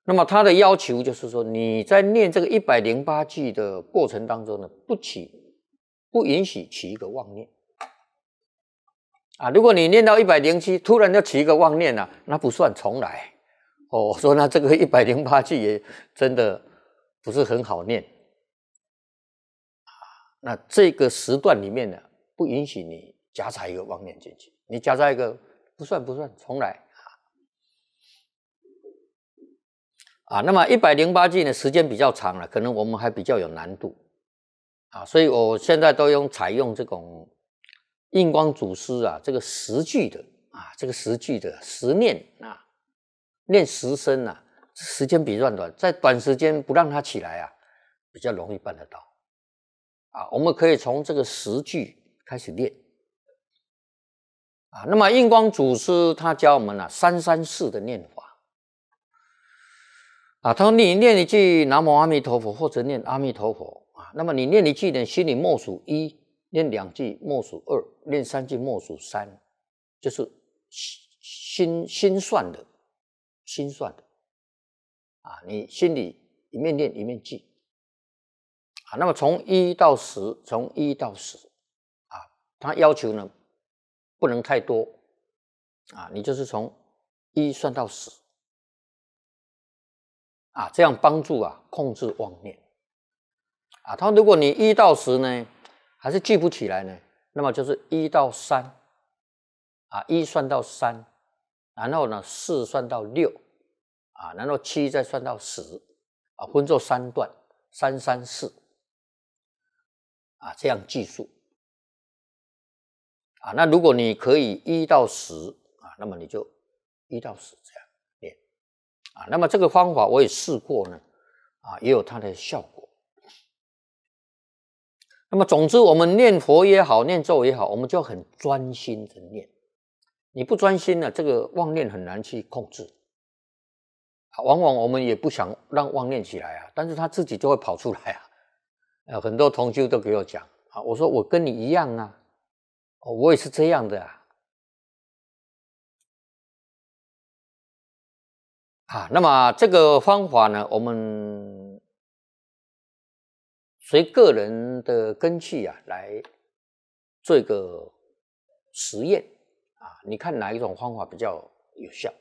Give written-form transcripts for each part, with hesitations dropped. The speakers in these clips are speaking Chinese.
那么他的要求就是说，你在念这个108句的过程当中呢，不允许起一个妄念啊。如果你念到107，突然就起一个妄念啊，那不算重来。我说那这个108句也真的不是很好念啊。那这个时段里面呢，不允许你夹杂一个妄念进去，你夹杂一个不算，重来。那么108句呢，时间比较长了，可能我们还比较有难度啊，所以我现在都采用这种印光祖师啊，这个10句的啊，这个10句的10念啊，念10声啊，时间比较短，在短时间不让它起来啊，比较容易办得到啊。我们可以从这个10句开始练啊。那么印光祖师他教我们334的念法。他说你念一句南无阿弥陀佛，或者念阿弥陀佛啊，那么你念一句呢，心里默数1，念2句默数2，念3句默数3，就是心算的啊，你心里一面念一面记啊。那么从1到10啊，他要求呢不能太多啊，你就是从1算到10。这样帮助控制妄念他如果你1到10呢还是记不起来呢，那么就是1到31算到3，然后呢4算到6然后7再算到10分作3段，3、3、4这样计数那如果你可以1到10那么你就1到10这样练那么这个方法我也试过呢也有它的效果。那么总之我们念佛也好，念咒也好，我们就很专心的念，你不专心呢，这个妄念很难去控制往往我们也不想让妄念起来但是它自己就会跑出来很多同修都给我讲我说我跟你一样我也是这样的那么这个方法呢，我们随个人的根器来做一个实验你看哪一种方法比较有效。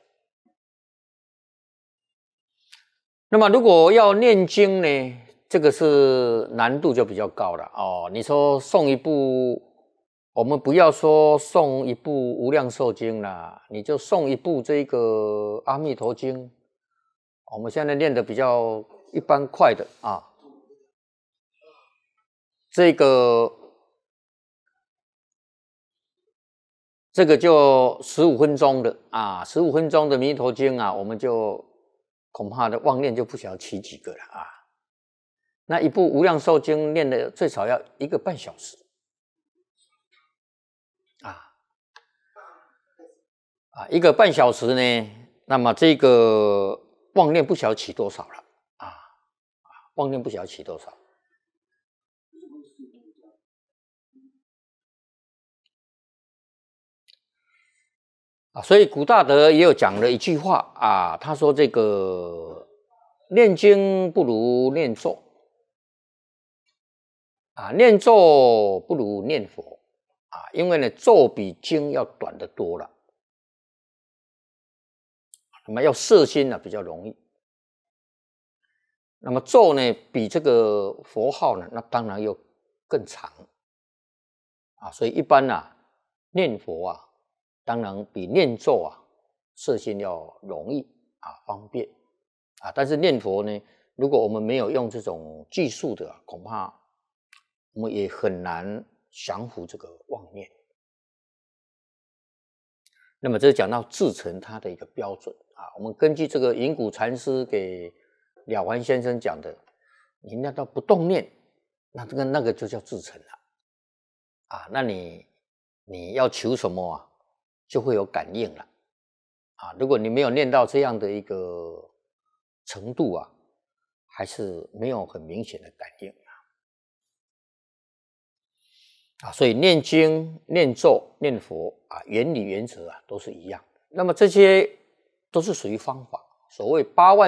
那么如果要念经呢，这个是难度就比较高了你说诵一部，我们不要说诵一部无量寿经啦，你就诵一部这个阿弥陀经，我们现在念的比较一般快的这个就15分钟的15分钟的弥陀经我们就恐怕的妄念就不晓得起几个了那一部无量寿经念的最少要1个半小时1个半小时呢，那么这个妄念不晓得起多少了妄念不晓得起多少所以古大德也有讲了一句话他说这个念经不如念咒念咒不如念佛因为呢咒比经要短得多了，那么要摄心比较容易，那么咒呢比这个佛号呢那当然又更长所以一般念佛当然比念咒摄心要容易方便但是念佛呢，如果我们没有用这种技术的恐怕我们也很难降服这个妄念。那么这是讲到至诚它的一个标准我们根据这个云谷禅师给了凡先生讲的，你那到不动念，那个就叫至诚了那你要求什么就会有感应了如果你没有念到这样的一个程度还是没有很明显的感应所以念经、念咒、念佛原理原则都是一样。那么这些都是属于方法，所谓8万